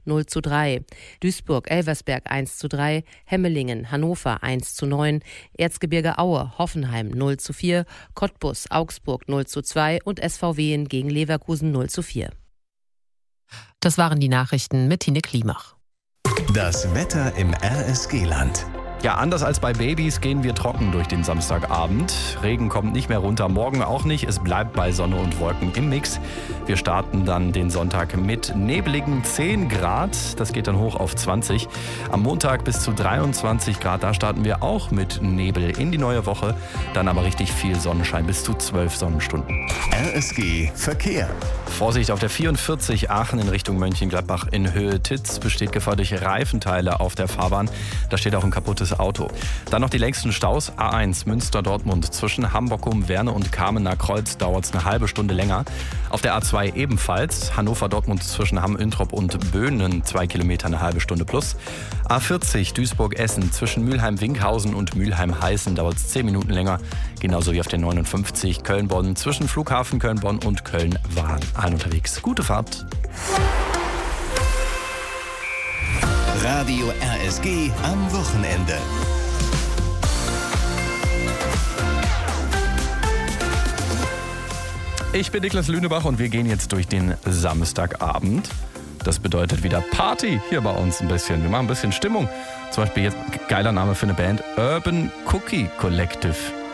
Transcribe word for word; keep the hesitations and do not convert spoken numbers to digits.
null zu drei. Duisburg-Elversberg eins zu drei, Hemmelingen, Hannover eins zu neun, Erzgebirge Aue, Hoffenheim null zu vier, Cottbus, Augsburg null zu zwei und S V Wien gegen Leverkusen null zu vier. Das waren die Nachrichten mit Tine Klimach. Das Wetter im R S G-Land. Ja, anders als bei Babys gehen wir trocken durch den Samstagabend. Regen kommt nicht mehr runter, morgen auch nicht. Es bleibt bei Sonne und Wolken im Mix. Wir starten dann den Sonntag mit nebligen zehn Grad. Das geht dann hoch auf zwanzig. Am Montag bis zu dreiundzwanzig Grad. Da starten wir auch mit Nebel in die neue Woche. Dann aber richtig viel Sonnenschein, bis zu zwölf Sonnenstunden. R S G Verkehr. Vorsicht auf der vierundvierzig Aachen in Richtung Mönchengladbach in Höhe Titz. Besteht Gefahr durch Reifenteile auf der Fahrbahn. Da steht auch ein kaputtes Auto. Dann noch die längsten Staus. A eins Münster-Dortmund zwischen Hamburg-Werne und Kamener Kreuz dauert es eine halbe Stunde länger. Auf der A zwei ebenfalls. Hannover-Dortmund zwischen Hamm-Üntrop und Böhnen zwei Kilometer eine halbe Stunde plus. A vierzig Duisburg-Essen zwischen Mülheim-Winkhausen und Mülheim-Heißen dauert es zehn Minuten länger. Genauso wie auf der neunundfünfzig Köln-Bonn zwischen Flughafen Köln-Bonn und Köln-Wahn. Allen unterwegs. Gute Fahrt. Radio R S G am Wochenende. Ich bin Niklas Lünebach und wir gehen jetzt durch den Samstagabend. Das bedeutet wieder Party hier bei uns ein bisschen. Wir machen ein bisschen Stimmung. Zum Beispiel jetzt geiler Name für eine Band, Urban Cookie Collective.